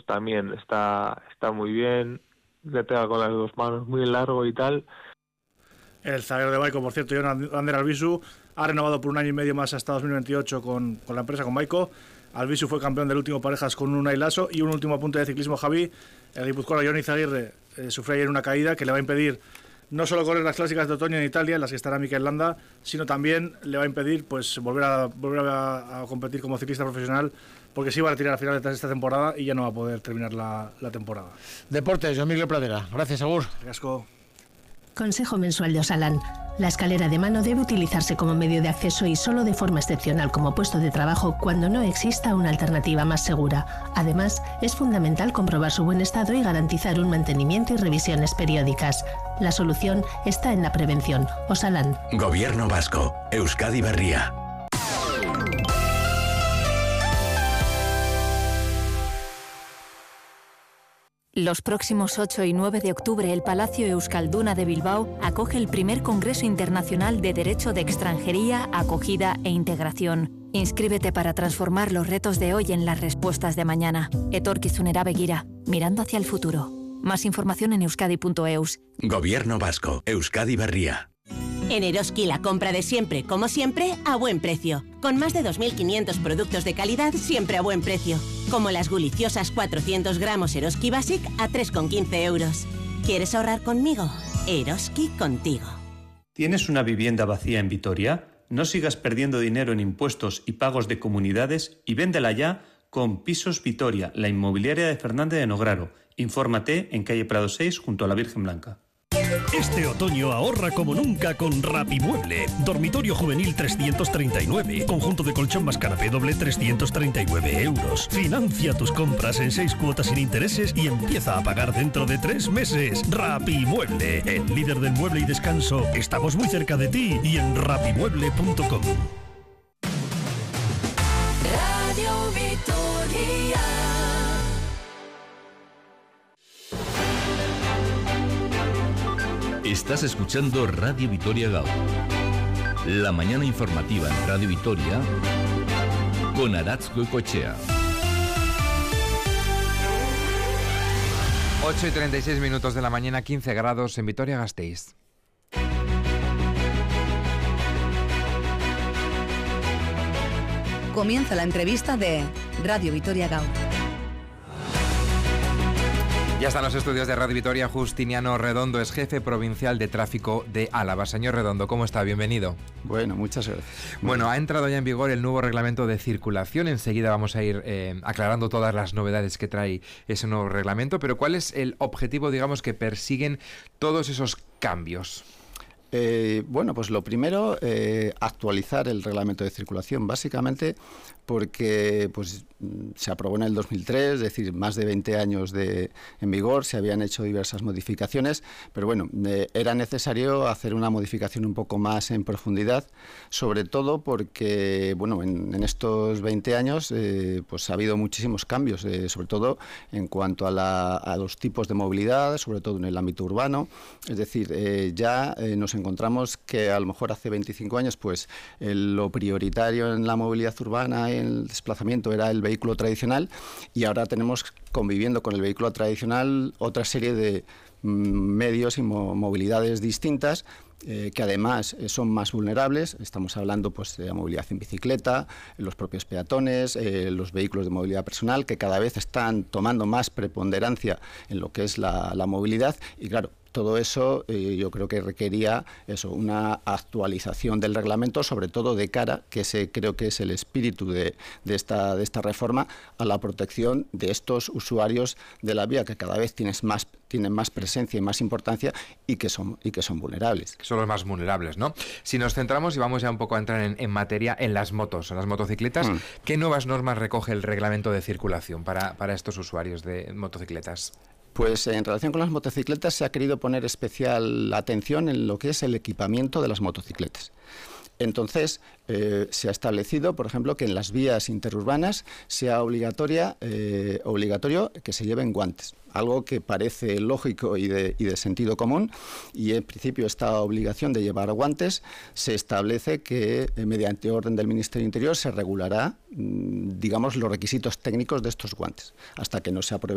también está muy bien, le pega con las dos manos muy largo y tal. El zaguero de Baico, por cierto, Ander Albisu, ha renovado por 1 año y medio más hasta 2028 con la empresa, con Baico. Albisu fue campeón del último parejas con Unai Lasso. Y un último apunte de ciclismo, Javi. El guipuzcoano Jon Izaguirre sufrió ayer una caída que le va a impedir no solo correr las clásicas de otoño en Italia, en las que estará Mikel Landa, sino también le va a impedir pues volver a competir como ciclista profesional, porque se iba a retirar al final de esta temporada y ya no va a poder terminar la temporada. Deportes, Joan Miguel Pradera. Gracias, Agur. Casco. Consejo mensual de Osalan. La escalera de mano debe utilizarse como medio de acceso y solo de forma excepcional como puesto de trabajo cuando no exista una alternativa más segura. Además, es fundamental comprobar su buen estado y garantizar un mantenimiento y revisiones periódicas. La solución está en la prevención. Osalan. Gobierno vasco. Euskadi Berria. Los próximos 8 y 9 de octubre, el Palacio Euskalduna de Bilbao acoge el primer Congreso Internacional de Derecho de Extranjería, Acogida e Integración. Inscríbete para transformar los retos de hoy en las respuestas de mañana. Etorkizunera begira, mirando hacia el futuro. Más información en euskadi.eus. Gobierno vasco. Euskadi Berria. En Eroski la compra de siempre, como siempre, a buen precio. Con más de 2.500 productos de calidad, siempre a buen precio. Como las guliciosas 400 gramos Eroski Basic a 3,15 euros. ¿Quieres ahorrar conmigo? Eroski contigo. ¿Tienes una vivienda vacía en Vitoria? No sigas perdiendo dinero en impuestos y pagos de comunidades y véndela ya con Pisos Vitoria, la inmobiliaria de Fernández de Nograro. Infórmate en calle Prado 6 junto a la Virgen Blanca. Este otoño ahorra como nunca con Rapimueble. Dormitorio juvenil 339. Conjunto de colchón más canapé doble 339 euros. Financia tus compras en 6 cuotas sin intereses y empieza a pagar dentro de 3 meses. Rapimueble, el líder del mueble y descanso. Estamos muy cerca de ti y en rapimueble.com. Radio Vitoria. Estás escuchando Radio Vitoria Gaur. La mañana informativa en Radio Vitoria con Aratz Goicoechea. 8:36 de la mañana, 15 grados en Vitoria-Gasteiz. Comienza la entrevista de Radio Vitoria Gaur. Ya están los estudios de Radio Vitoria. Justiniano Redondo es jefe provincial de tráfico de Álava. Señor Redondo, ¿cómo está? Bienvenido. Bueno, muchas gracias. Bueno, ha entrado ya en vigor el nuevo reglamento de circulación. Enseguida vamos a ir aclarando todas las novedades que trae ese nuevo reglamento. Pero ¿cuál es el objetivo, digamos, que persiguen todos esos cambios? Bueno, pues lo primero, actualizar el reglamento de circulación, básicamente porque pues se aprobó en el 2003, es decir, más de 20 años en vigor, se habían hecho diversas modificaciones, pero bueno, era necesario hacer una modificación un poco más en profundidad, sobre todo porque, bueno, en estos 20 años pues ha habido muchísimos cambios, sobre todo en cuanto a los tipos de movilidad, sobre todo en el ámbito urbano, es decir, ya nos encontramos que a lo mejor hace 25 años pues lo prioritario en la movilidad urbana, el desplazamiento, era el vehículo tradicional, y ahora tenemos conviviendo con el vehículo tradicional otra serie de medios y movilidades distintas que además son más vulnerables. Estamos hablando pues de la movilidad en bicicleta, los propios peatones, los vehículos de movilidad personal, que cada vez están tomando más preponderancia en lo que es la movilidad, y claro, todo eso yo creo que requería una actualización del reglamento, sobre todo de cara, que creo que es el espíritu de esta reforma, a la protección de estos usuarios de la vía, que cada vez tienen más presencia y más importancia y que son vulnerables. Son los más vulnerables, ¿no? Si nos centramos y vamos ya un poco a entrar en materia en las motos, en las motocicletas, ¿qué nuevas normas recoge el reglamento de circulación para estos usuarios de motocicletas? Pues en relación con las motocicletas se ha querido poner especial atención en lo que es el equipamiento de las motocicletas. Entonces, se ha establecido, por ejemplo, que en las vías interurbanas sea obligatorio que se lleven guantes, algo que parece lógico y de sentido común, y en principio esta obligación de llevar guantes se establece que mediante orden del Ministerio del Interior se regulará, digamos, los requisitos técnicos de estos guantes. Hasta que no se apruebe